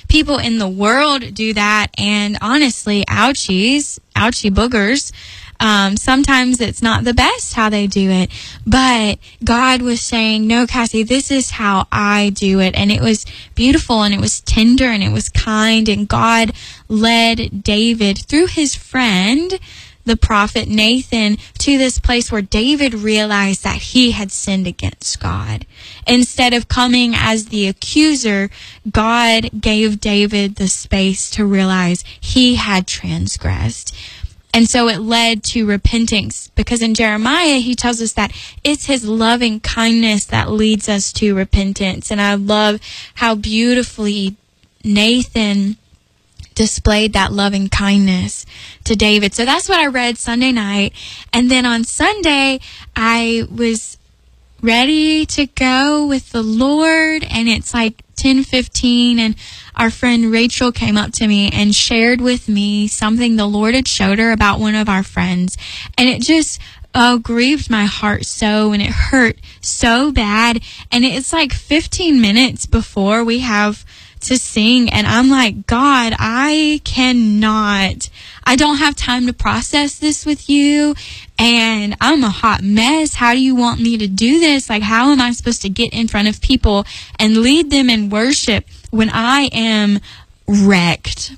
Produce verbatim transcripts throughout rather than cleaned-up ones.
people in the world do that. And honestly, ouchies, ouchie boogers. Um, sometimes it's not the best how they do it, but God was saying, no, Cassie, this is how I do it. And it was beautiful, and it was tender, and it was kind. And God led David through his friend, the prophet Nathan, to this place where David realized that he had sinned against God. Instead of coming as the accuser, God gave David the space to realize he had transgressed. And so it led to repentance, because in Jeremiah, he tells us that it's his loving kindness that leads us to repentance. And I love how beautifully Nathan displayed that loving kindness to David. So that's what I read Sunday night. And then on Sunday, I was ready to go with the Lord, and it's like ten fifteen, and our friend Rachel came up to me and shared with me something the Lord had showed her about one of our friends, and it just oh grieved my heart so, and it hurt so bad. And it's like fifteen minutes before we have to sing, and I'm like, God, I cannot, I don't have time to process this with you, and I'm a hot mess. How do you want me to do this? Like, how am I supposed to get in front of people and lead them in worship when I am wrecked?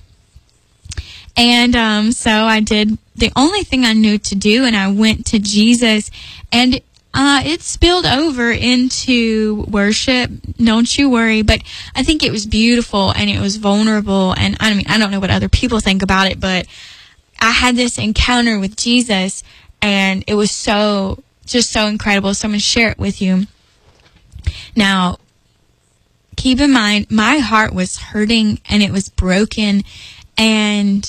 And um, so I did the only thing I knew to do, and I went to Jesus, and Uh, it spilled over into worship. Don't you worry. But I think it was beautiful, and it was vulnerable. And I mean, I don't know what other people think about it, but I had this encounter with Jesus, and it was so, just so incredible. So I'm going to share it with you. Now, keep in mind, my heart was hurting, and it was broken. And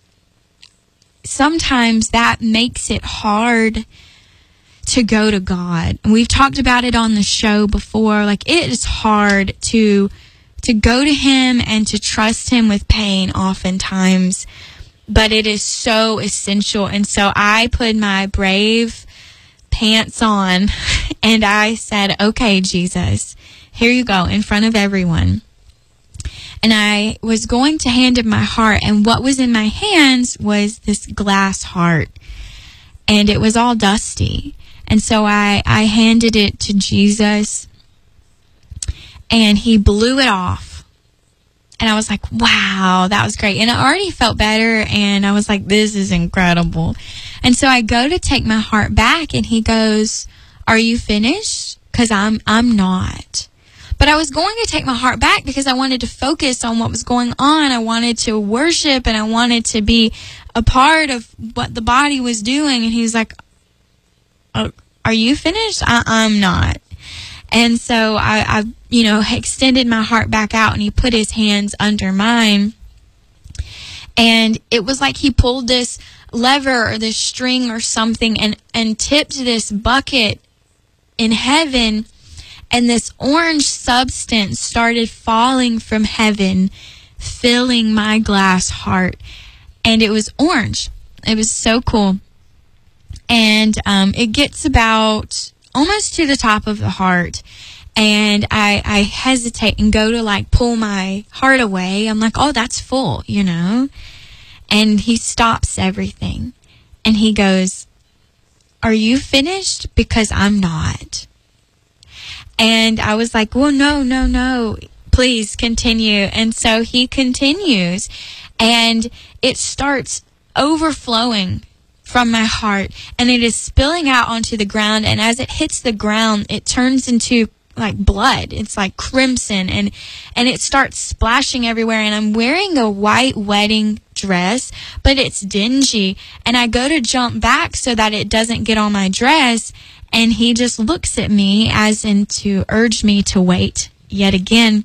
sometimes that makes it hard to go to God. And we've talked about it on the show before. Like, it is hard to to go to him and to trust him with pain oftentimes, but it is so essential. And so I put my brave pants on, and I said, okay, Jesus, here you go, in front of everyone. And I was going to hand him my heart, and what was in my hands was this glass heart, and it was all dusty. And so I, I handed it to Jesus, and he blew it off. And I was like, wow, that was great. And I already felt better, and I was like, this is incredible. And so I go to take my heart back, and he goes, are you finished? Because I'm, I'm not. But I was going to take my heart back because I wanted to focus on what was going on. I wanted to worship, and I wanted to be a part of what the body was doing. And he was like, oh, are you finished? I, I'm not. And so I, I, you know, extended my heart back out, and he put his hands under mine. And it was like he pulled this lever or this string or something and, and tipped this bucket in heaven. And this orange substance started falling from heaven, filling my glass heart. And it was orange. It was so cool. And um, it gets about almost to the top of the heart. And I, I hesitate and go to like pull my heart away. I'm like, oh, that's full, you know. And he stops everything. And he goes, are you finished? Because I'm not. And I was like, well, no, no, no. Please continue. And so he continues. And it starts overflowing from my heart, and it is spilling out onto the ground. And as it hits the ground, it turns into like blood. It's like crimson, and and it starts splashing everywhere. And I'm wearing a white wedding dress, but it's dingy. And I go to jump back so that it doesn't get on my dress, and he just looks at me as in to urge me to wait yet again.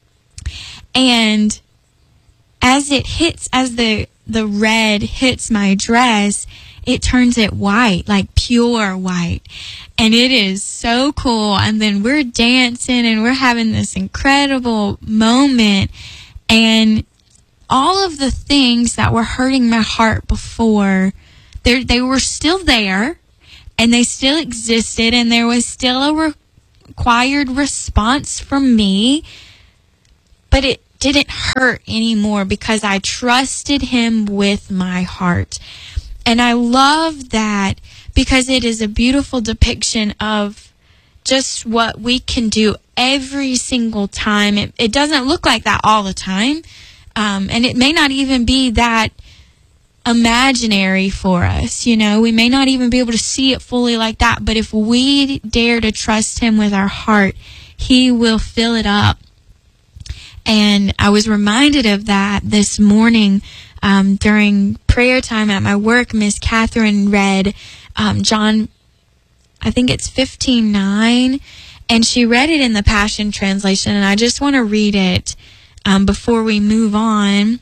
And as it hits, as the the red hits my dress, it turns it white, like pure white. And it is so cool. And then we're dancing, and we're having this incredible moment. And all of the things that were hurting my heart before, they were still there, and they still existed, and there was still a required response from me. But it didn't hurt anymore because I trusted him with my heart. And I love that because it is a beautiful depiction of just what we can do every single time. It, it doesn't look like that all the time. Um, and it may not even be that imaginary for us. You know, we may not even be able to see it fully like that. But if we dare to trust him with our heart, he will fill it up. And I was reminded of that this morning um, during prayer time at my work. Miss Catherine read um, John, I think it's fifteen nine, and she read it in the Passion Translation. And I just want to read it um, before we move on.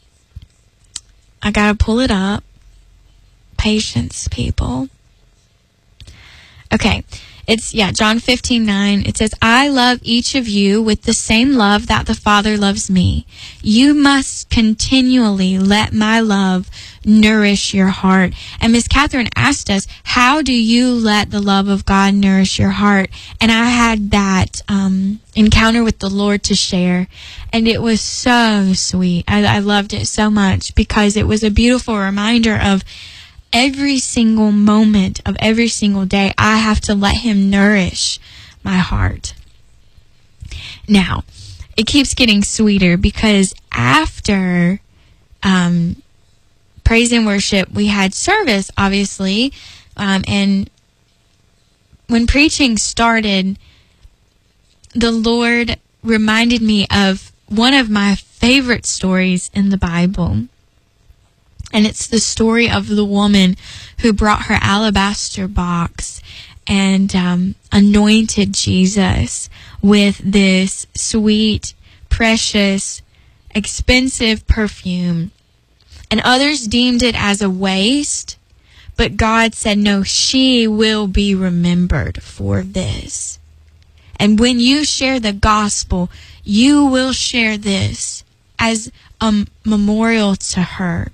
I got to pull it up. Patience, people. Okay. It's, yeah, John fifteen nine. It says, I love each of you with the same love that the Father loves me. You must continually let my love nourish your heart. And Miss Catherine asked us, how do you let the love of God nourish your heart? And I had that um, encounter with the Lord to share. And it was so sweet. I, I loved it so much because it was a beautiful reminder of every single moment of every single day, I have to let him nourish my heart. Now, it keeps getting sweeter because after um, praise and worship, we had service, obviously. Um, and when preaching started, the Lord reminded me of one of my favorite stories in the Bible. And it's the story of the woman who brought her alabaster box and um, anointed Jesus with this sweet, precious, expensive perfume. And others deemed it as a waste, but God said, no, she will be remembered for this. And when you share the gospel, you will share this as a memorial to her.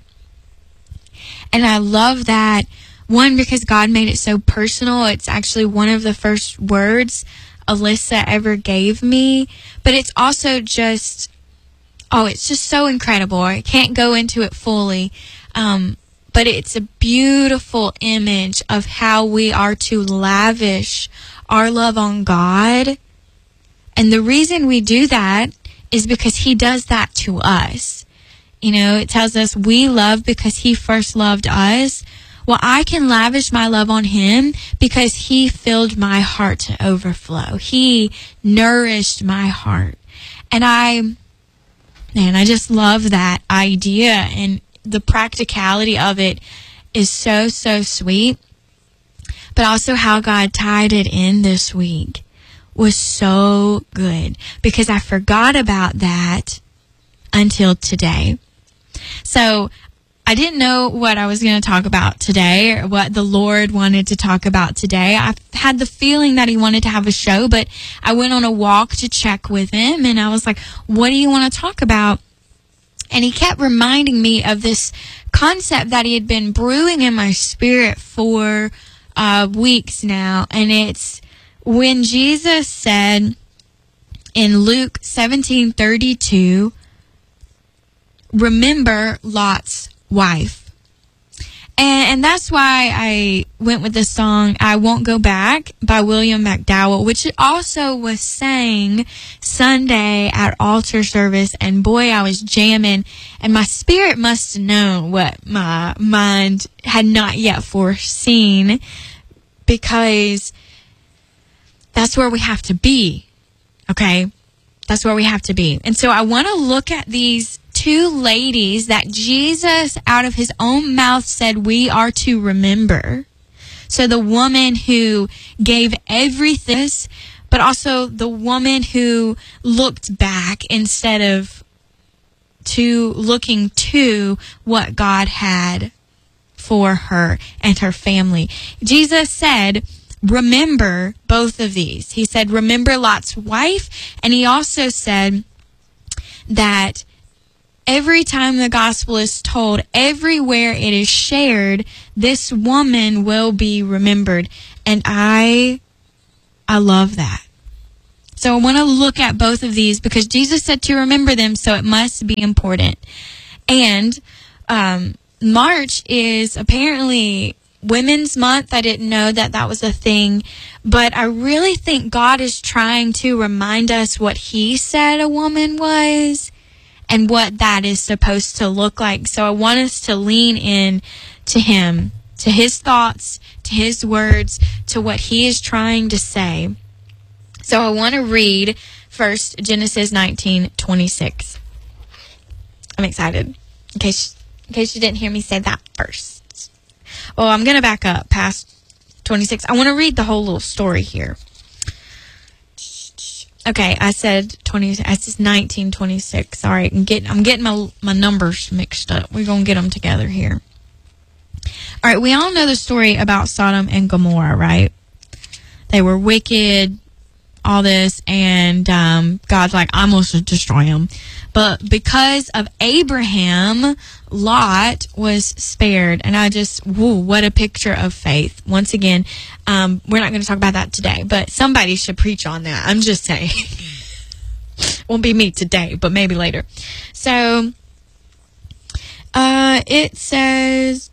And I love that, one, because God made it so personal. It's actually one of the first words Alyssa ever gave me. But it's also just, oh, it's just so incredible. I can't go into it fully. Um, but it's a beautiful image of how we are to lavish our love on God. And the reason we do that is because he does that to us. You know, it tells us we love because he first loved us. Well, I can lavish my love on him because he filled my heart to overflow. He nourished my heart. And I, man, I just love that idea. And the practicality of it is so, so sweet. But also how God tied it in this week was so good because I forgot about that until today. So I didn't know what I was going to talk about today or what the Lord wanted to talk about today. I had the feeling that he wanted to have a show, but I went on a walk to check with him and I was like, what do you want to talk about? And he kept reminding me of this concept that he had been brewing in my spirit for uh, weeks now. And it's when Jesus said in Luke seventeen thirty-two, remember Lot's wife. And, and that's why I went with the song I Won't Go Back by William McDowell, which also was sang Sunday at altar service. And boy, I was jamming. And my spirit must have known what my mind had not yet foreseen, because that's where we have to be. Okay? That's where we have to be. And so I want to look at these two ladies that Jesus out of his own mouth said we are to remember. So the woman who gave everything, but also the woman who looked back instead of to looking to what God had for her and her family. Jesus said, remember both of these. He said, remember Lot's wife. And he also said that every time the gospel is told, everywhere it is shared, this woman will be remembered. And I, I love that. So I want to look at both of these because Jesus said to remember them, so it must be important. And um, March is apparently Women's Month. I didn't know that that was a thing, but I really think God is trying to remind us what He said a woman was and what that is supposed to look like. So I want us to lean in to Him, to His thoughts, to His words, to what He is trying to say. So I want to read first Genesis nineteen twenty-six. I'm excited, in case, in case you didn't hear me say that first. Well, I'm going to back up past twenty-six. I want to read the whole little story here. Okay, I said twenty. I said nineteen twenty-six. Sorry, I'm getting I'm getting my my numbers mixed up. We're gonna get them together here. All right, we all know the story about Sodom and Gomorrah, right? They were wicked, all this, and um, God's like, I'm going to destroy them. But because of Abraham, Lot was spared. And I just, whoa, what a picture of faith. Once again, um, we're not going to talk about that today, but somebody should preach on that. I'm just saying. Won't be me today, but maybe later. So, uh, it says,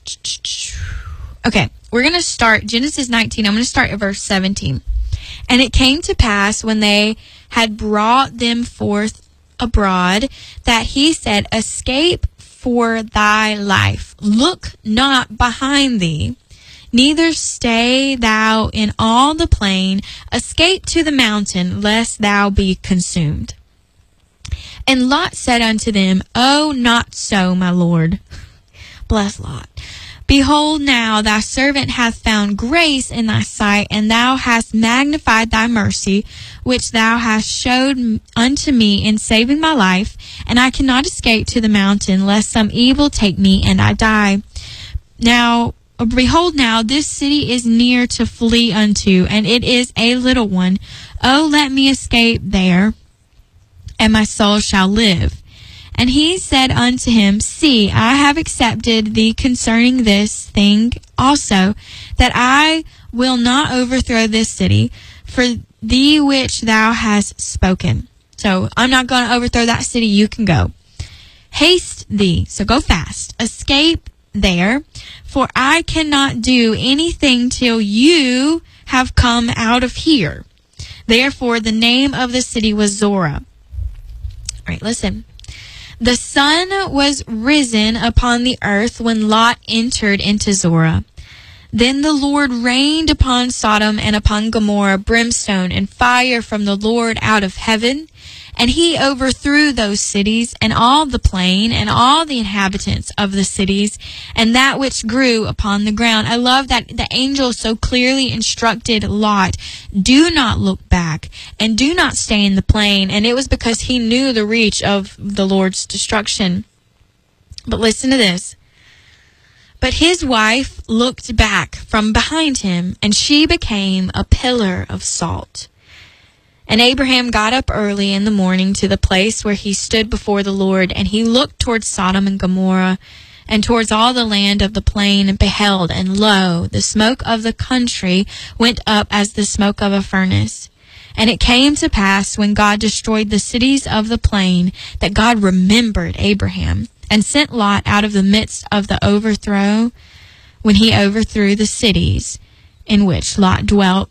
okay, we're going to start Genesis nineteen. I'm going to start at verse seventeen. And it came to pass when they had brought them forth abroad that he said, escape for thy life. Look not behind thee, neither stay thou in all the plain. Escape to the mountain, lest thou be consumed. And Lot said unto them, Oh, not so, my Lord. Bless Lot. Behold, now thy servant hath found grace in thy sight, and thou hast magnified thy mercy, which thou hast showed unto me in saving my life. And I cannot escape to the mountain, lest some evil take me, and I die. Now, behold, now this city is near to flee unto, and it is a little one. Oh, let me escape there, and my soul shall live. And he said unto him, See, I have accepted thee concerning this thing also, that I will not overthrow this city for thee which thou hast spoken. So I'm not going to overthrow that city. You can go. Haste thee. So go fast. Escape there, for I cannot do anything till you have come out of here. Therefore the name of the city was Zorah. All right, listen. The sun was risen upon the earth when Lot entered into Zorah. Then the Lord rained upon Sodom and upon Gomorrah brimstone and fire from the Lord out of heaven. And he overthrew those cities and all the plain and all the inhabitants of the cities and that which grew upon the ground. I love that the angel so clearly instructed Lot, do not look back and do not stay in the plain. And it was because he knew the reach of the Lord's destruction. But listen to this. But his wife looked back from behind him, and she became a pillar of salt. And Abraham got up early in the morning to the place where he stood before the Lord, and he looked towards Sodom and Gomorrah, and towards all the land of the plain, and beheld, and lo, the smoke of the country went up as the smoke of a furnace. And it came to pass, when God destroyed the cities of the plain, that God remembered Abraham, and sent Lot out of the midst of the overthrow, when he overthrew the cities in which Lot dwelt.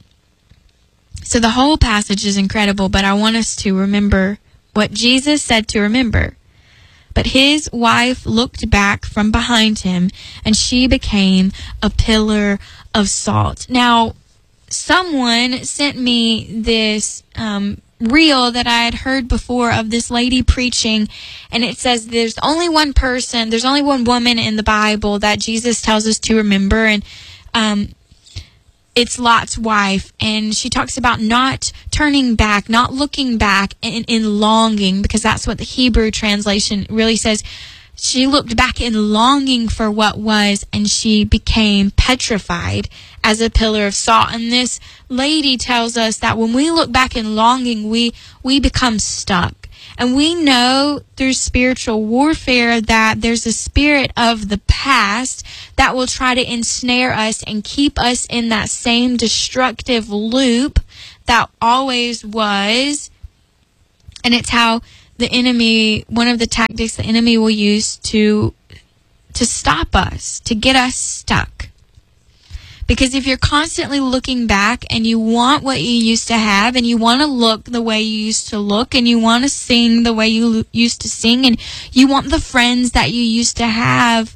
So the whole passage is incredible, but I want us to remember what Jesus said to remember. But his wife looked back from behind him, and she became a pillar of salt. Now, someone sent me this um, reel that I had heard before of this lady preaching, and it says there's only one person, there's only one woman in the Bible that Jesus tells us to remember, and um it's Lot's wife, and she talks about not turning back, not looking back in, in longing, because that's what the Hebrew translation really says. She looked back in longing for what was, and she became petrified as a pillar of salt. And this lady tells us that when we look back in longing, we, we become stuck. And we know through spiritual warfare that there's a spirit of the past that will try to ensnare us and keep us in that same destructive loop that always was. And it's how the enemy, one of the tactics the enemy will use to to stop us, to get us stuck. Because if you're constantly looking back and you want what you used to have, and you want to look the way you used to look, and you want to sing the way you used to sing, and you want the friends that you used to have,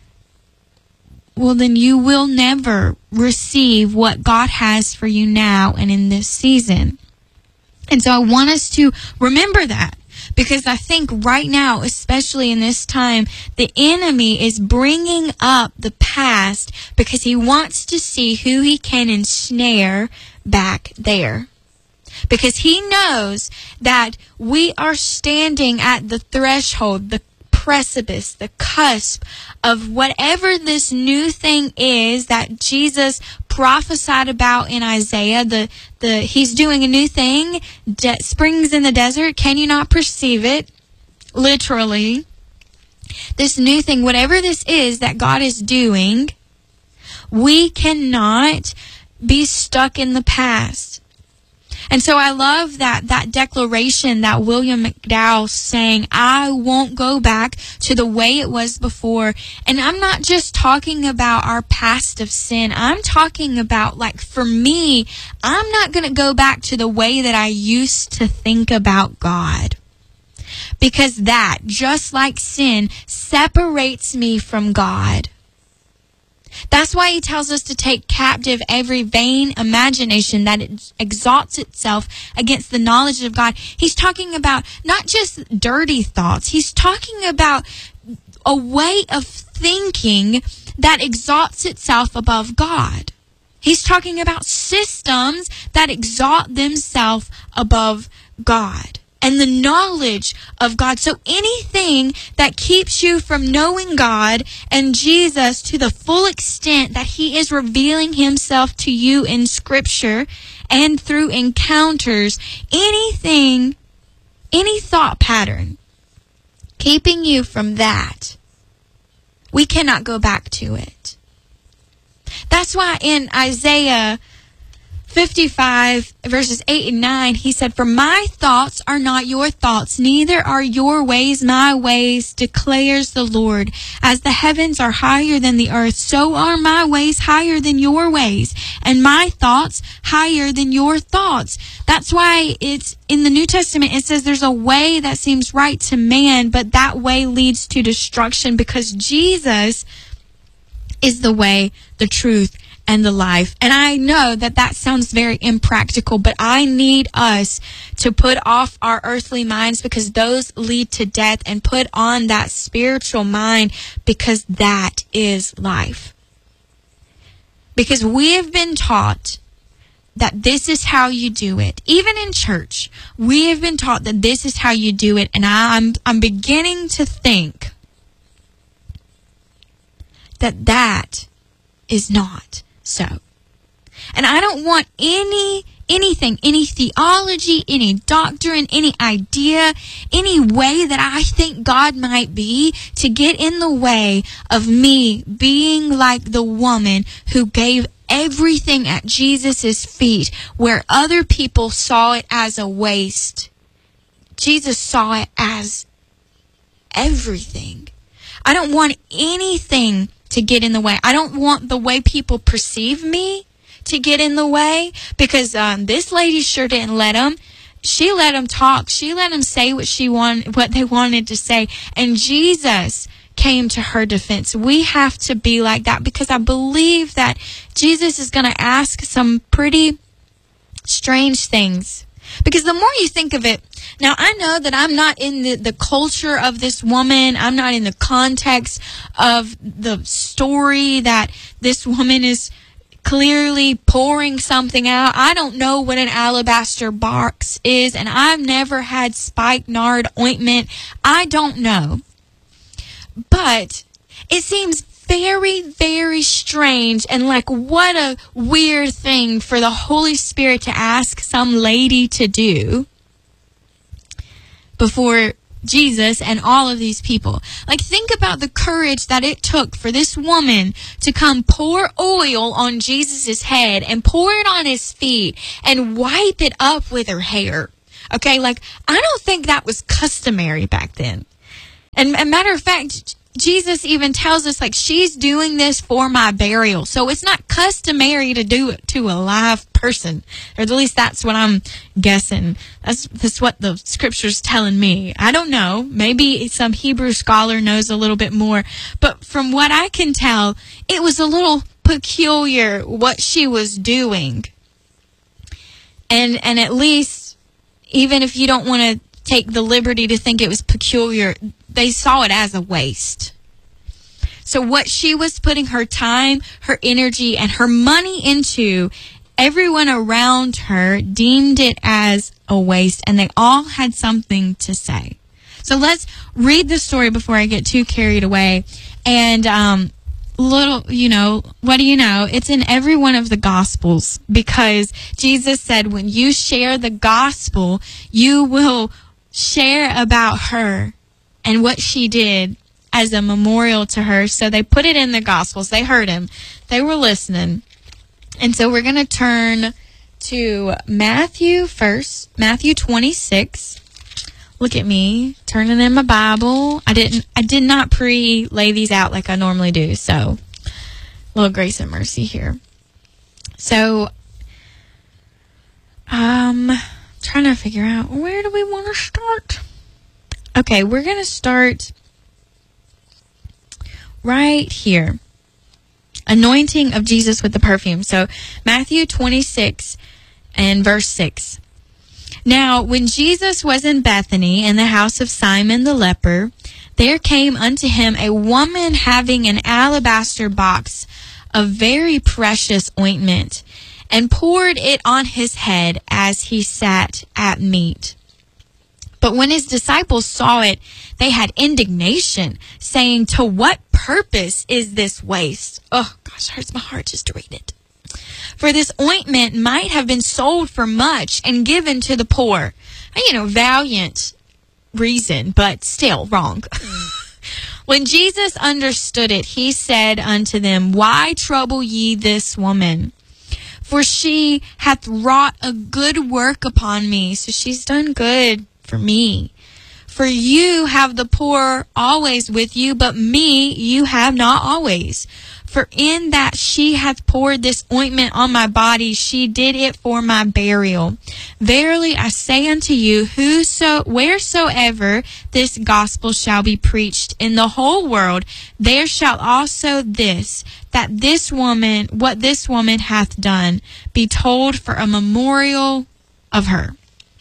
well, then you will never receive what God has for you now and in this season. And so I want us to remember that. Because I think right now, especially in this time, the enemy is bringing up the past because he wants to see who he can ensnare back there. Because he knows that we are standing at the threshold, the precipice, the cusp of whatever this new thing is that Jesus prophesied about in Isaiah. The the he's doing a new thing, de- springs in the desert. Can you not perceive it? Literally, this new thing, whatever this is that God is doing, we cannot be stuck in the past. And so I love that that declaration that William McDowell saying, I won't go back to the way it was before. And I'm not just talking about our past of sin. I'm talking about, like, for me, I'm not going to go back to the way that I used to think about God. Because that, just like sin, separates me from God. That's why he tells us to take captive every vain imagination that it exalts itself against the knowledge of God. He's talking about not just dirty thoughts. He's talking about a way of thinking that exalts itself above God. He's talking about systems that exalt themselves above God and the knowledge of God. So anything that keeps you from knowing God and Jesus to the full extent that he is revealing himself to you in Scripture and through encounters, anything, any thought pattern keeping you from that, we cannot go back to it. That's why in Isaiah fifty-five verses eight and nine, he said, for my thoughts are not your thoughts, neither are your ways my ways, declares the Lord. As the heavens are higher than the earth, so are my ways higher than your ways, and my thoughts higher than your thoughts. That's why it's in the New Testament, it says there's a way that seems right to man, but that way leads to destruction, because Jesus is the way, the truth, and the life. And I know that that sounds very impractical, but I need us to put off our earthly minds, because those lead to death, and put on that spiritual mind, because that is life. Because we have been taught that this is how you do it. Even in church, we have been taught that this is how you do it. And I'm, I'm beginning to think that that is not so. And I don't want any anything, any theology, any doctrine, any idea, any way that I think God might be to get in the way of me being like the woman who gave everything at Jesus' feet, where other people saw it as a waste. Jesus saw it as everything. I don't want anything to get in the way. I don't want the way people perceive me to get in the way, because um, this lady sure didn't let them. She let them talk. She let them say what she wanted, what they wanted to say, and Jesus came to her defense. We have to be like that, because I believe that Jesus is going to ask some pretty strange things. Because the more you think of it, now I know that I'm not in the, the culture of this woman. I'm not in the context of the story that this woman is clearly pouring something out. I don't know what an alabaster box is, and I've never had spikenard ointment. I don't know. But it seems very, very strange, and like, what a weird thing for the Holy Spirit to ask some lady to do before Jesus and all of these people. Like, think about the courage that it took for this woman to come pour oil on Jesus's head and pour it on his feet and wipe it up with her hair. Okay, like, I don't think that was customary back then. And a matter of fact, Jesus even tells us, like, she's doing this for my burial. So it's not customary to do it to a live person. Or at least that's what I'm guessing. That's, that's what the scripture's telling me. I don't know. Maybe some Hebrew scholar knows a little bit more. But from what I can tell, it was a little peculiar what she was doing. And, and at least, even if you don't want to take the liberty to think it was peculiar, they saw it as a waste. So what she was putting her time, her energy, and her money into, everyone around her deemed it as a waste, and they all had something to say. So let's read the story before I get too carried away. And um, little, you know, what do you know? It's in every one of the Gospels, because Jesus said when you share the gospel, you will share about her and what she did as a memorial to her. So they put it in the Gospels. They heard him. They were listening. And so we're going to turn to Matthew first, Matthew twenty-six. Look at me turning in my Bible. I didn't, I did not pre-lay these out like I normally do. So a little grace and mercy here. So, um, trying to figure out, where do we want to start? Okay, we're going to start right here. Anointing of Jesus with the perfume. So Matthew twenty-six and verse six. Now, when Jesus was in Bethany in the house of Simon the leper, there came unto him a woman having an alabaster box of very precious ointment, and poured it on his head as he sat at meat. But when his disciples saw it, they had indignation, saying, to what purpose is this waste? Oh, gosh, it hurts my heart just to read it. For this ointment might have been sold for much and given to the poor. You know, valiant reason, but still wrong. When Jesus understood it, he said unto them, why trouble ye this woman? For she hath wrought a good work upon me. So she's done good for me. For you have the poor always with you, but me you have not always. For in that she hath poured this ointment on my body, she did it for my burial. Verily I say unto you, whoso, wheresoever this gospel shall be preached in the whole world, there shall also this, that this woman, what this woman hath done, be told for a memorial of her.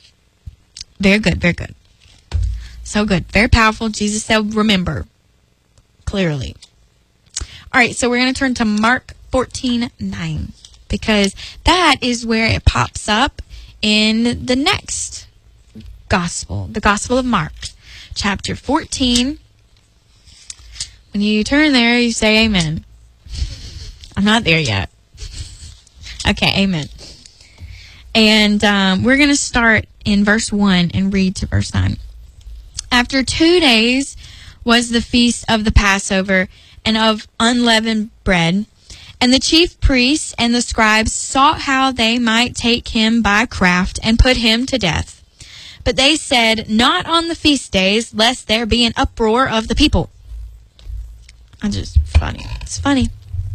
Very good, very good. So good, very powerful. Jesus said, remember, clearly. All right, so we're going to turn to Mark fourteen nine, because that is where it pops up in the next gospel, the Gospel of Mark, chapter fourteen. When you turn there, you say amen. I'm not there yet. Okay, amen. And um, we're going to start in verse one and read to verse nine. After two days was the feast of the Passover and of unleavened bread. And the chief priests and the scribes sought how they might take him by craft and put him to death. But they said, not on the feast days, lest there be an uproar of the people. I just, funny. It's funny.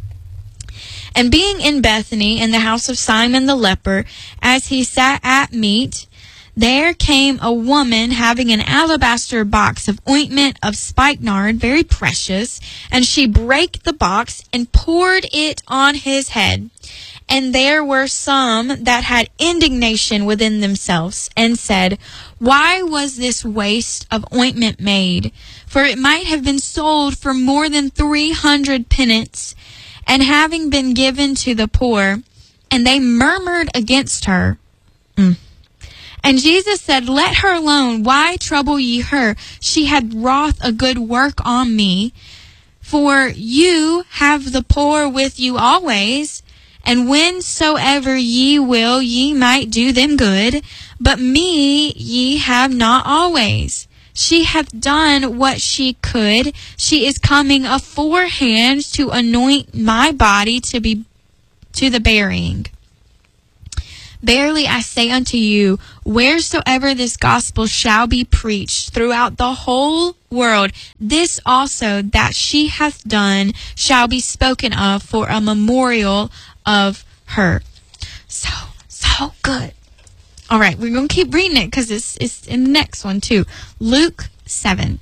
And being in Bethany, in the house of Simon the leper, as he sat at meat, there came a woman having an alabaster box of ointment of spikenard, very precious, and she brake the box and poured it on his head. And there were some that had indignation within themselves, and said, why was this waste of ointment made? For it might have been sold for more than three hundred pence, and having been given to the poor. And they murmured against her. Mm. And Jesus said, let her alone. Why trouble ye her? She hath wrought a good work on me. For you have the poor with you always, and whensoever ye will, ye might do them good. But me ye have not always. She hath done what she could. She is coming aforehand to anoint my body to be to the burying. Verily I say unto you, wheresoever this gospel shall be preached throughout the whole world, this also that she hath done shall be spoken of for a memorial of her. So, so good. All right, we're going to keep reading it because it's, it's in the next one too. Luke seven.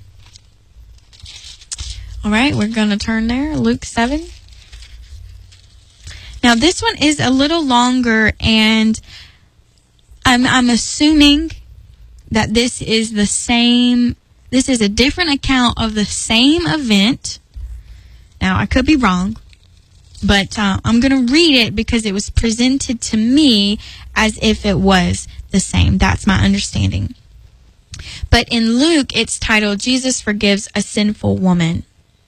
All right, we're going to turn there. Luke seven. Now, this one is a little longer, and I'm, I'm assuming that this is the same, this is a different account of the same event. Now, I could be wrong, but uh, I'm going to read it because it was presented to me as if it was the same. That's my understanding. But in Luke, it's titled, Jesus Forgives a Sinful Woman.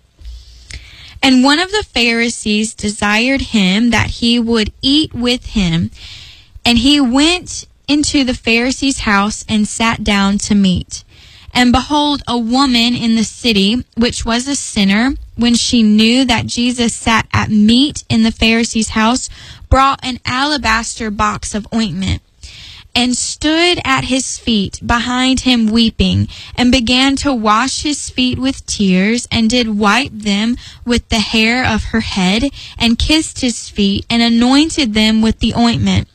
And one of the Pharisees desired him that he would eat with him. And he went into the Pharisee's house and sat down to meat. And behold, a woman in the city, which was a sinner, when she knew that Jesus sat at meat in the Pharisee's house, brought an alabaster box of ointment, and stood at his feet behind him weeping, and began to wash his feet with tears, and did wipe them with the hair of her head, and kissed his feet, and anointed them with the ointment.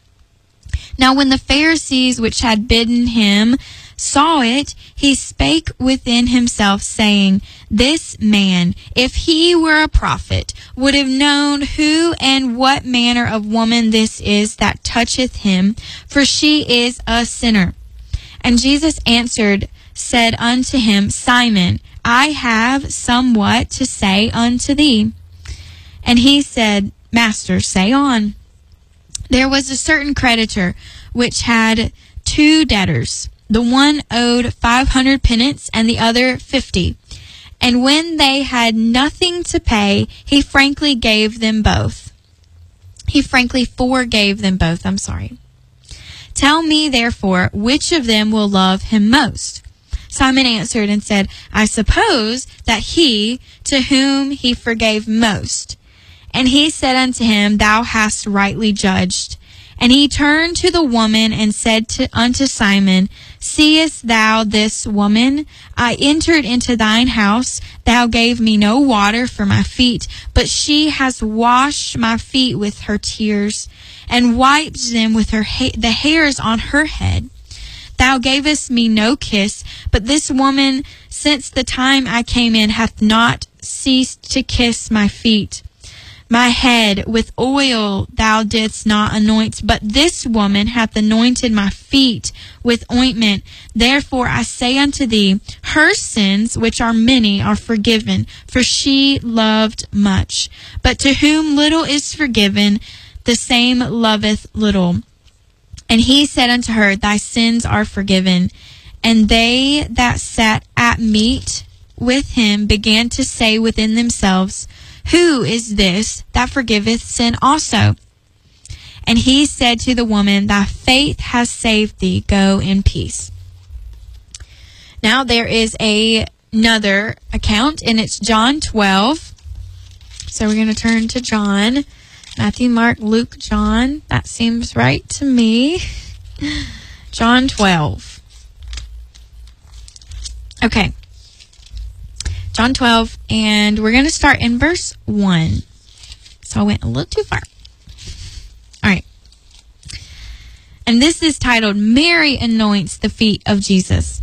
Now when the Pharisees which had bidden him saw it, he spake within himself, saying, This man, if he were a prophet, would have known who and what manner of woman this is that toucheth him, for she is a sinner. And Jesus answered, said unto him, Simon, I have somewhat to say unto thee. And he said, Master, say on. There was a certain creditor which had two debtors. The one owed five hundred pennants, and the other fifty. And when they had nothing to pay, he frankly gave them both. He frankly forgave them both, I'm sorry. Tell me, therefore, which of them will love him most? Simon answered and said, I suppose that he to whom he forgave most. And he said unto him, Thou hast rightly judged. And he turned to the woman and said to, unto Simon, Seest thou this woman? I entered into thine house. Thou gave me no water for my feet, but she has washed my feet with her tears, and wiped them with her ha- the hairs on her head. Thou gavest me no kiss, but this woman, since the time I came in, hath not ceased to kiss my feet. My head with oil thou didst not anoint, but this woman hath anointed my feet with ointment. Therefore I say unto thee, her sins, which are many, are forgiven, for she loved much. But to whom little is forgiven, the same loveth little. And he said unto her, Thy sins are forgiven. And they that sat at meat with him began to say within themselves, Who is this that forgiveth sin also? And he said to the woman, Thy faith has saved thee. Go in peace. Now there is a, another account, and it's John twelve. So we're going to turn to John. Matthew, Mark, Luke, John. That seems right to me. John twelve. Okay. John twelve, and we're going to start in verse one. So I went a little too far. All right. And this is titled, Mary Anoints the Feet of Jesus.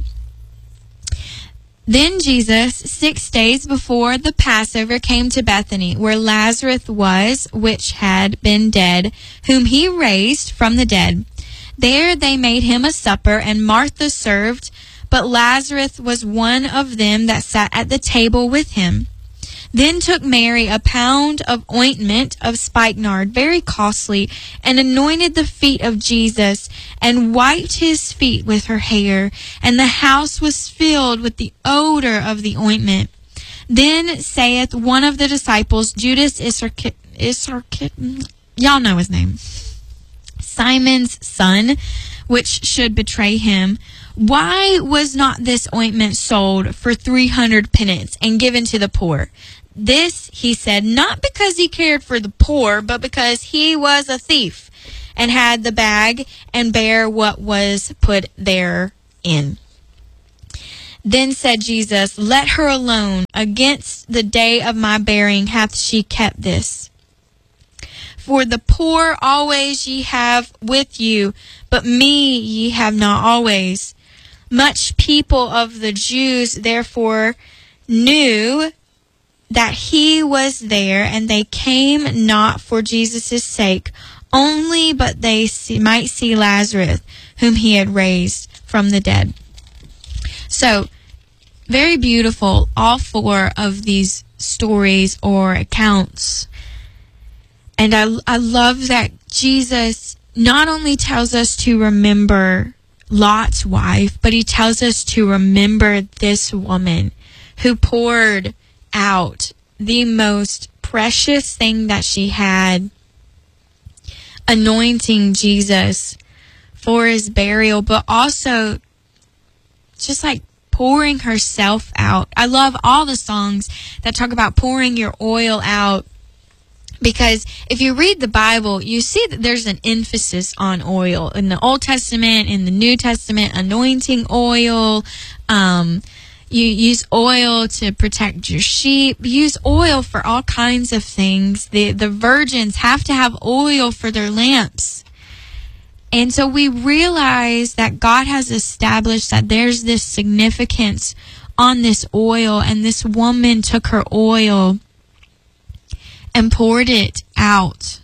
Then Jesus, six days before the Passover, came to Bethany, where Lazarus was, which had been dead, whom he raised from the dead. There they made him a supper, and Martha served, but Lazarus was one of them that sat at the table with him. Then took Mary a pound of ointment of spikenard, very costly, and anointed the feet of Jesus, and wiped his feet with her hair. And the house was filled with the odor of the ointment. Then saith one of the disciples, Judas Iscariot, Iscariot, y'all know his name, Simon's son, which should betray him, Why was not this ointment sold for three hundred pence and given to the poor? This, he said, not because he cared for the poor, but because he was a thief and had the bag and bare what was put therein. Then said Jesus, let her alone. Against the day of my burying hath she kept this. For the poor always ye have with you, but me ye have not always. Much people of the Jews therefore knew that he was there, and they came not for Jesus' sake, only but they see, might see Lazarus, whom he had raised from the dead. So, very beautiful, all four of these stories or accounts. And I, I love that Jesus not only tells us to remember Lot's wife, but he tells us to remember this woman who poured out the most precious thing that she had, anointing Jesus for his burial, but also just like pouring herself out. I love all the songs that talk about pouring your oil out, because if you read the Bible, you see that there's an emphasis on oil. In the Old Testament, in the New Testament, anointing oil. Um, you use oil to protect your sheep. You use oil for all kinds of things. The, the virgins have to have oil for their lamps. And so we realize that God has established that there's this significance on this oil, and this woman took her oil and poured it out.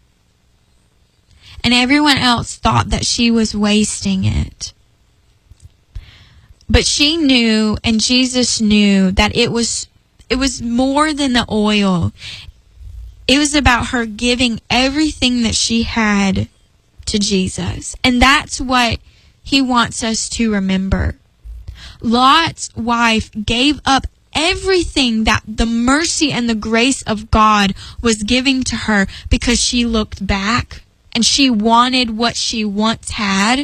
And everyone else thought that she was wasting it. But she knew, and Jesus knew, that it was it was more than the oil. It was about her giving everything that she had to Jesus. And that's what he wants us to remember. Lot's wife gave up everything that the mercy and the grace of God was giving to her because she looked back and she wanted what she once had.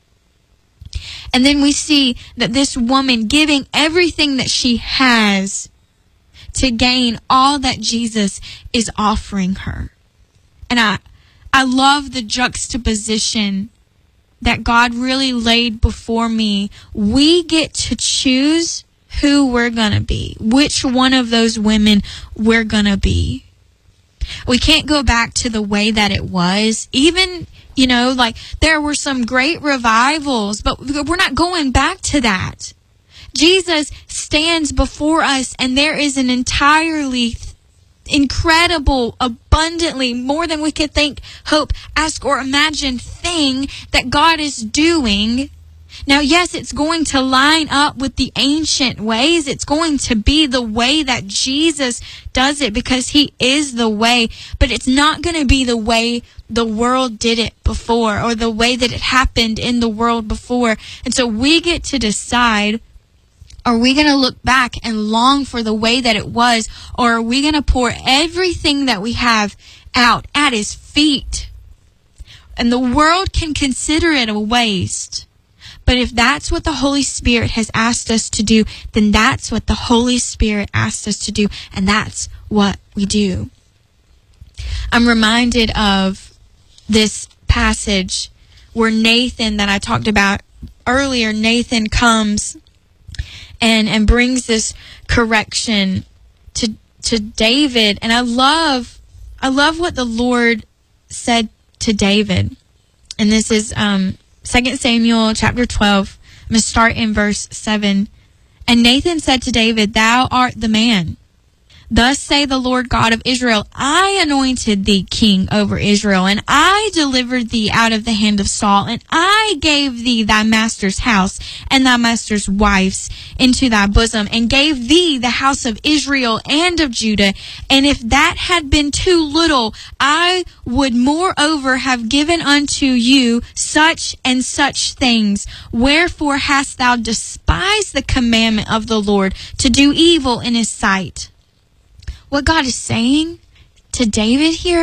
And then we see that this woman giving everything that she has to gain all that Jesus is offering her. And I I love the juxtaposition that God really laid before me. We get to choose who we're going to be, which one of those women we're going to be. We can't go back to the way that it was. Even, you know, like there were some great revivals, but we're not going back to that. Jesus stands before us, and there is an entirely incredible, abundantly, more than we could think, hope, ask, or imagine thing that God is doing. Now, yes, it's going to line up with the ancient ways. It's going to be the way that Jesus does it because he is the way. But it's not going to be the way the world did it before or the way that it happened in the world before. And so we get to decide, are we going to look back and long for the way that it was, or are we going to pour everything that we have out at his feet? And the world can consider it a waste. But if that's what the Holy Spirit has asked us to do, then that's what the Holy Spirit asked us to do, and that's what we do. I'm reminded of this passage where Nathan, that I talked about earlier, Nathan comes and, and brings this correction to to David. And I love I love what the Lord said to David. And this is um Second Samuel chapter twelve. I'm going to start in verse seven. And Nathan said to David, "Thou art the man. Thus say the Lord God of Israel, I anointed thee king over Israel, and I delivered thee out of the hand of Saul, and I gave thee thy master's house and thy master's wives into thy bosom, and gave thee the house of Israel and of Judah. And if that had been too little, I would moreover have given unto you such and such things. Wherefore hast thou despised the commandment of the Lord to do evil in his sight?" What God is saying to David here,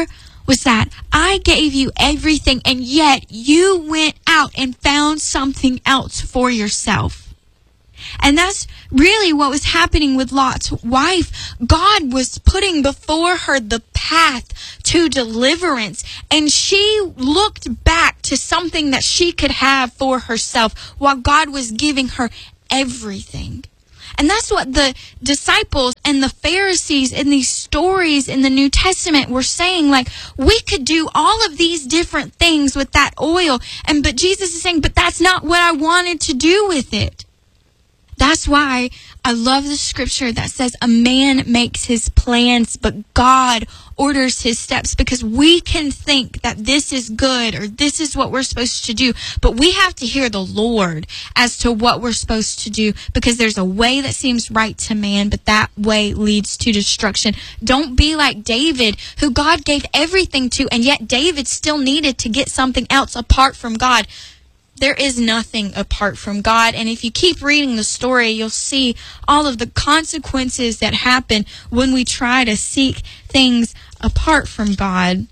was that I gave you everything, and yet you went out and found something else for yourself. And that's really what was happening with Lot's wife. God was putting before her the path to deliverance, and she looked back to something that she could have for herself while God was giving her everything. And that's what the disciples and the Pharisees in these stories in the New Testament were saying. Like, we could do all of these different things with that oil. And but Jesus is saying, but that's not what I wanted to do with it. That's why I love the scripture that says a man makes his plans, but God orders his steps, because we can think that this is good or this is what we're supposed to do, but we have to hear the Lord as to what we're supposed to do, because there's a way that seems right to man, but that way leads to destruction. Don't be like David, who God gave everything to, and yet David still needed to get something else apart from God. There is nothing apart from God. And if you keep reading the story, you'll see all of the consequences that happen when we try to seek things apart from God.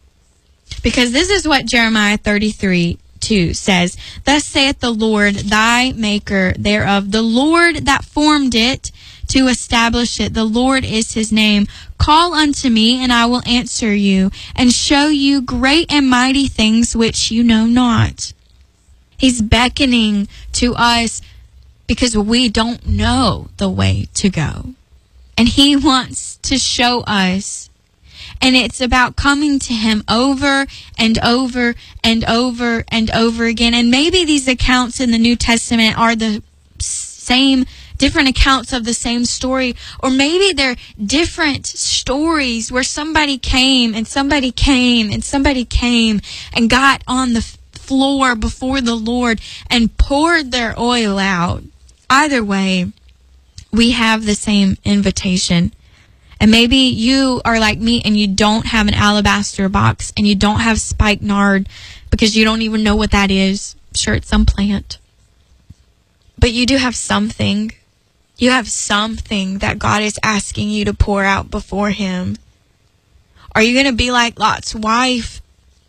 Because this is what Jeremiah thirty-three two says. Thus saith the Lord, thy maker thereof, the Lord that formed it to establish it. The Lord is his name. Call unto me, and I will answer you, and show you great and mighty things which you know not. He's beckoning to us because we don't know the way to go. And he wants to show us. And it's about coming to him over and over and over and over again. And maybe these accounts in the New Testament are the same, different accounts of the same story. Or maybe they're different stories where somebody came and somebody came and somebody came and got on the floor before the Lord and poured their oil out. Either way, we have the same invitation. And maybe you are like me and you don't have an alabaster box and you don't have spikenard because you don't even know what that is. I'm sure it's some plant. But you do have something. You have something that God is asking you to pour out before him. Are you going to be like Lot's wife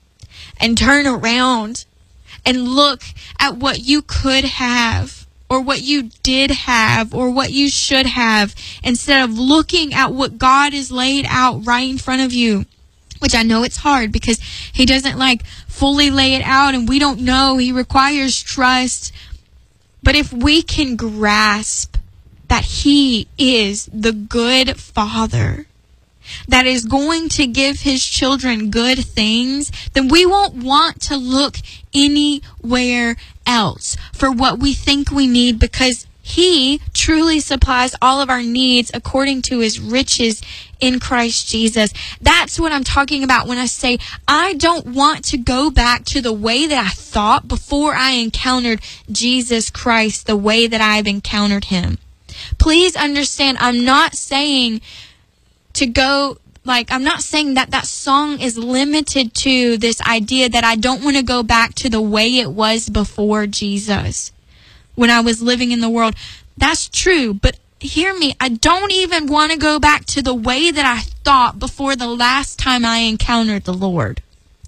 and turn around and look at what you could have, or what you did have, or what you should have, instead of looking at what God has laid out right in front of you? Which I know it's hard because he doesn't like fully lay it out and we don't know. He requires trust. But if we can grasp that he is the good Father that is going to give his children good things, then we won't want to look anywhere else for what we think we need, because he truly supplies all of our needs according to his riches in Christ Jesus. That's what I'm talking about when I say I don't want to go back to the way that I thought before I encountered Jesus Christ, the way that I've encountered him. Please understand, I'm not saying to go, like, I'm not saying that that song is limited to this idea that I don't want to go back to the way it was before Jesus, when I was living in the world. That's true, but hear me, I don't even want to go back to the way that I thought before the last time I encountered the Lord.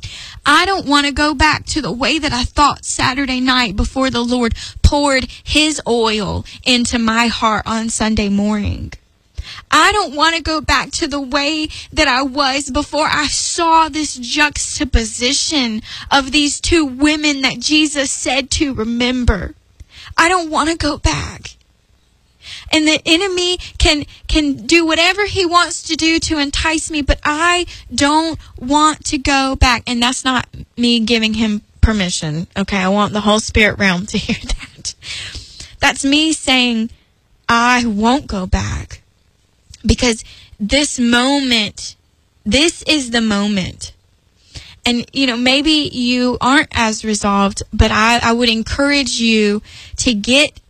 I don't want to go back to the way that I thought Saturday night before the Lord poured his oil into my heart on Sunday morning. I don't want to go back to the way that I was before I saw this juxtaposition of these two women that Jesus said to remember. I don't want to go back. And the enemy can can do whatever he wants to do to entice me, but I don't want to go back. And that's not me giving him permission. Okay, I want the whole spirit realm to hear that. That's me saying, I won't go back. Because this moment, this is the moment. And, you know, maybe you aren't as resolved, but I, I would encourage you to get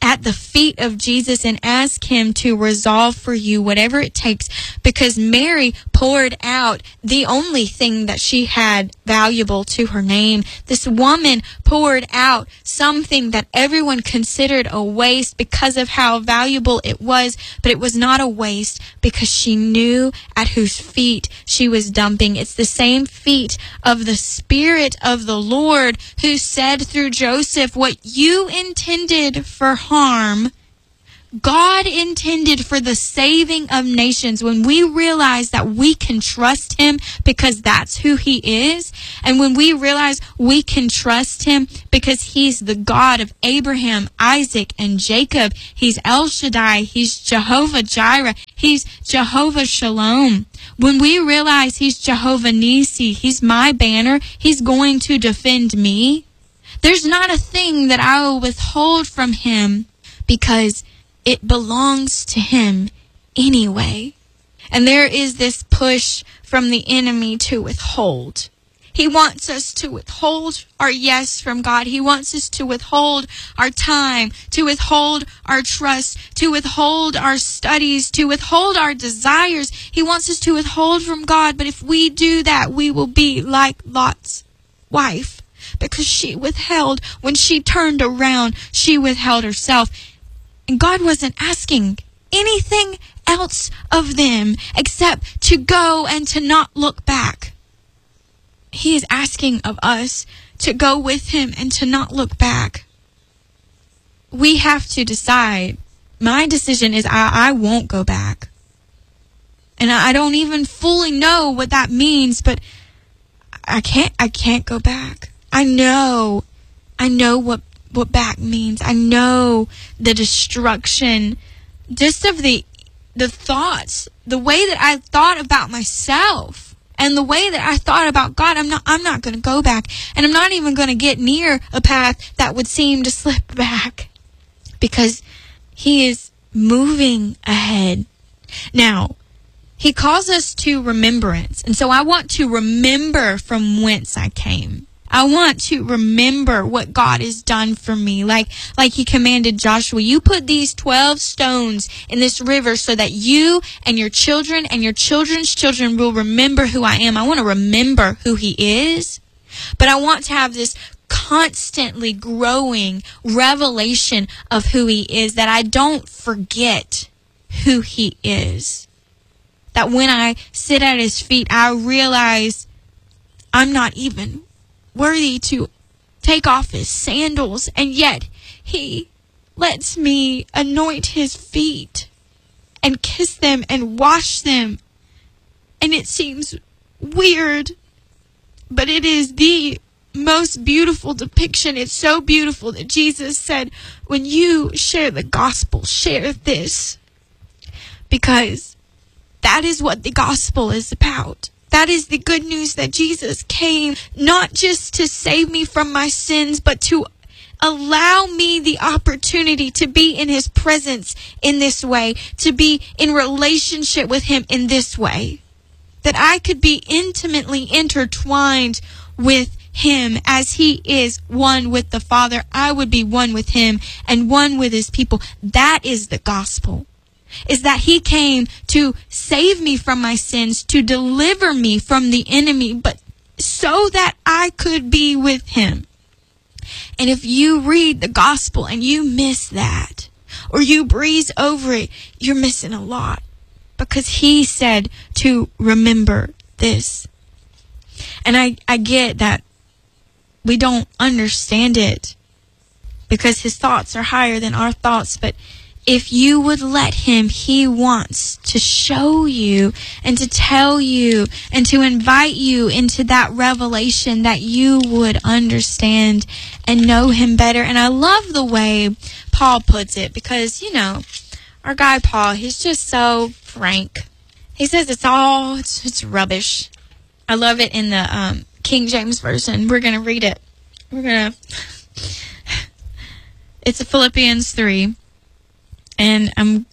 at the feet of Jesus and ask him to resolve for you whatever it takes, because Mary poured out the only thing that she had valuable to her name. This woman poured out something that everyone considered a waste because of how valuable it was, but it was not a waste because she knew at whose feet she was dumping. It's the same feet of the Spirit of the Lord who said through Joseph, what you intended for harm, God intended for the saving of nations. When we realize that we can trust him because that's who he is, and when we realize we can trust him because he's the God of Abraham, Isaac, and Jacob, he's El Shaddai, he's Jehovah Jireh, he's Jehovah Shalom. When we realize he's Jehovah Nisi, he's my banner, he's going to defend me, there's not a thing that I will withhold from him because it belongs to him anyway. And there is this push from the enemy to withhold. He wants us to withhold our yes from God. He wants us to withhold our time, to withhold our trust, to withhold our studies, to withhold our desires. He wants us to withhold from God. But if we do that, we will be like Lot's wife, because she withheld. When she turned around, she withheld herself. And God wasn't asking anything else of them except to go and to not look back. He is asking of us to go with him and to not look back. We have to decide. My decision is I, I won't go back. And I, I don't even fully know what that means, but I can't I can't go back. I know. I know what what back means. I know the destruction just of the the thoughts, the way that I thought about myself and the way that I thought about God. I'm not I'm not going to go back, and I'm not even going to get near a path that would seem to slip back, because he is moving ahead. Now, he calls us to remembrance. And so I want to remember from whence I came. I want to remember what God has done for me. Like, like he commanded Joshua, you put these twelve stones in this river so that you and your children and your children's children will remember who I am. I want to remember who he is, but I want to have this constantly growing revelation of who he is, that I don't forget who he is. That when I sit at his feet, I realize I'm not even worthy to take off his sandals, and yet he lets me anoint his feet and kiss them and wash them. And it seems weird, but it is the most beautiful depiction. It's so beautiful that Jesus said, when you share the gospel, share this, because that is what the gospel is about. That is the good news that Jesus came not just to save me from my sins, but to allow me the opportunity to be in his presence in this way, to be in relationship with him in this way, that I could be intimately intertwined with him as he is one with the Father. I would be one with him and one with his people. That is the gospel. Is that he came to save me from my sins, to deliver me from the enemy, but so that I could be with him. And if you read the gospel and you miss that, or you breeze over it, you're missing a lot. Because he said to remember this. And I, I get that we don't understand it because his thoughts are higher than our thoughts, but if you would let him, he wants to show you and to tell you and to invite you into that revelation that you would understand and know him better. And I love the way Paul puts it, because, you know, our guy Paul, he's just so frank. He says it's all, it's, it's rubbish. I love it in the um, King James Version. We're going to read it. We're going to, it's Philippians three. And I'm,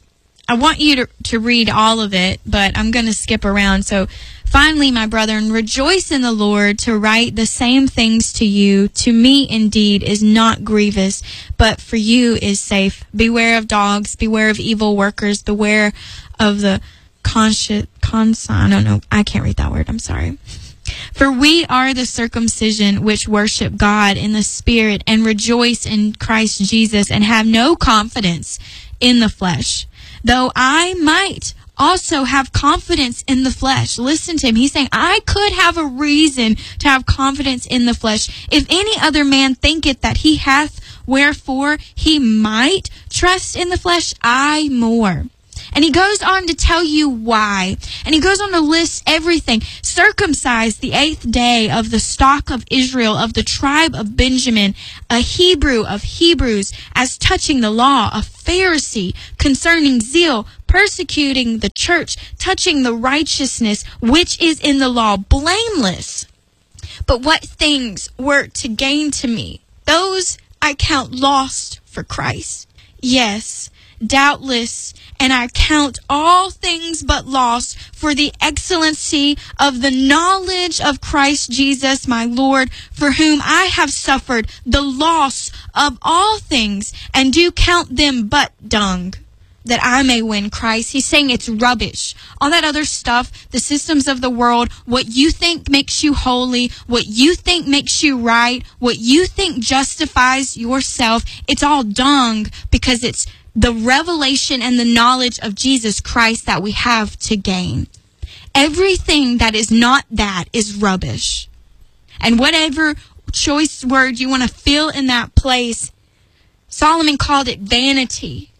I want you to, to read all of it, but I'm going to skip around. So, finally, my brethren, rejoice in the Lord. To write the same things to you, to me indeed, is not grievous, but for you is safe. Beware of dogs, beware of evil workers, beware of the conscious, cons, I don't know, I can't read that word, I'm sorry. For we are the circumcision which worship God in the Spirit and rejoice in Christ Jesus and have no confidence in the flesh. Though I might also have confidence in the flesh. Listen to him. He's saying, I could have a reason to have confidence in the flesh. If any other man thinketh that he hath wherefore he might trust in the flesh, I more. And he goes on to tell you why. And he goes on to list everything. Circumcised the eighth day of the stock of Israel, of the tribe of Benjamin, a Hebrew of Hebrews, as touching the law, a Pharisee, concerning zeal, persecuting the church, touching the righteousness which is in the law, blameless. But what things were to gain to me, those I count lost for Christ. Yes, doubtless, and I count all things but lost for the excellency of the knowledge of Christ Jesus my Lord, for whom I have suffered the loss of all things, and do count them but dung, that I may win Christ. He's saying it's rubbish. All that other stuff, the systems of the world, what you think makes you holy, what you think makes you right, what you think justifies yourself, it's all dung, because it's the revelation and the knowledge of Jesus Christ that we have to gain. Everything that is not that is rubbish. And whatever choice word you want to fill in that place, Solomon called it vanity.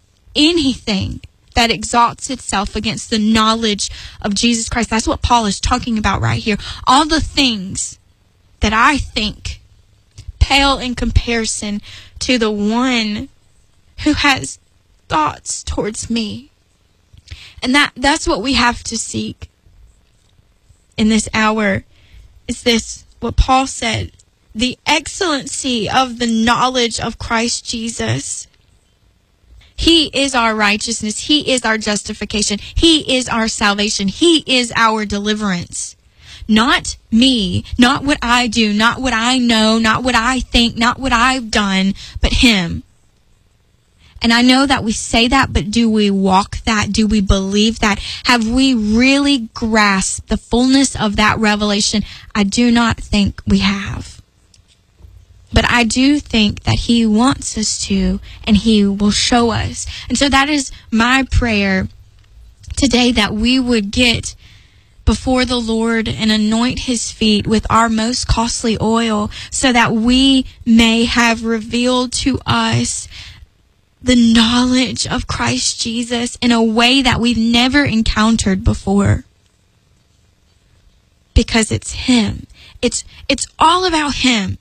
Anything that exalts itself against the knowledge of Jesus Christ. That's what Paul is talking about right here. All the things that I think pale in comparison to the one who has thoughts towards me. And that that's what we have to seek in this hour. Is this what Paul said? The excellency of the knowledge of Christ Jesus. He is our righteousness. He is our justification. He is our salvation. He is our deliverance. Not me, not what I do, not what I know, not what I think, not what I've done, but him. And I know that we say that, but do we walk that? Do we believe that? Have we really grasped the fullness of that revelation? I do not think we have. But I do think that he wants us to, and he will show us. And so that is my prayer today, that we would get before the Lord and anoint his feet with our most costly oil, so that we may have revealed to us the knowledge of Christ Jesus in a way that we've never encountered before. Because it's him. It's it's all about him.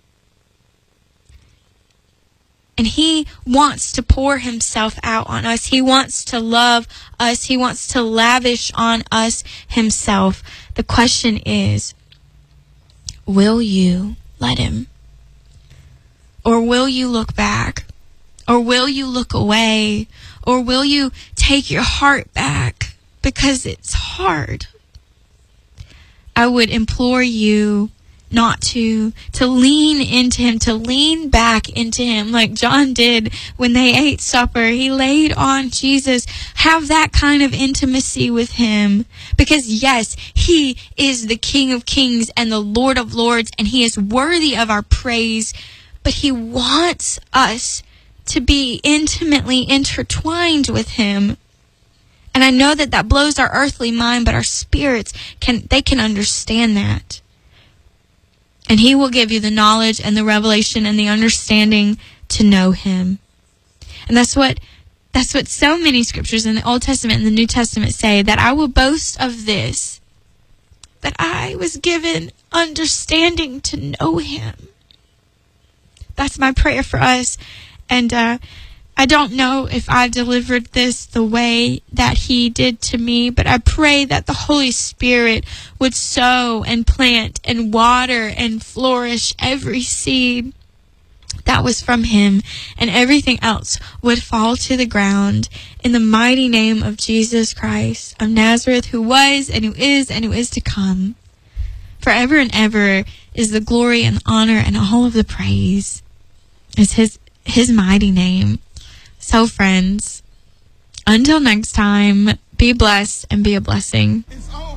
And he wants to pour himself out on us. He wants to love us. He wants to lavish on us himself. The question is, will you let him? Or will you look back? Or will you look away? Or will you take your heart back? Because it's hard. I would implore you not to, to lean into him, to lean back into him like John did when they ate supper. He laid on Jesus. Have that kind of intimacy with him. Because yes, he is the King of Kings and the Lord of Lords, and he is worthy of our praise. But he wants us to be intimately intertwined with him. And I know that that blows our earthly mind, but our spirits can, they can understand that. And he will give you the knowledge and the revelation and the understanding to know him. And that's what, that's what so many scriptures in the Old Testament and the New Testament say, that I will boast of this, that I was given understanding to know him. That's my prayer for us. And uh, I don't know if I delivered this the way that he did to me, but I pray that the Holy Spirit would sow and plant and water and flourish every seed that was from him, and everything else would fall to the ground in the mighty name of Jesus Christ of Nazareth, who was and who is and who is to come. Forever and ever is the glory and the honor and all of the praise is his his mighty name. So friends, until next time, be blessed and be a blessing.